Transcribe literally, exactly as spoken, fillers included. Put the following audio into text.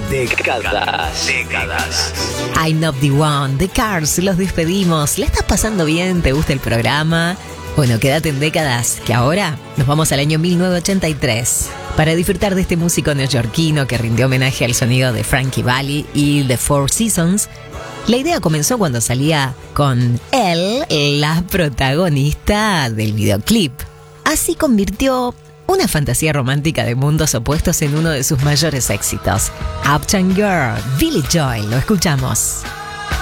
Décadas. Décadas. I'm Not the One, The Cars, los despedimos. ¿La estás pasando bien? ¿Te gusta el programa? Bueno, quédate en Décadas, que ahora nos vamos al año mil novecientos ochenta y tres para disfrutar de este músico neoyorquino que rindió homenaje al sonido de Frankie Valli y The Four Seasons. La idea comenzó cuando salía con él, la protagonista del videoclip. Así convirtió una fantasía romántica de mundos opuestos en uno de sus mayores éxitos. Uptown Girl, Billy Joel, lo escuchamos.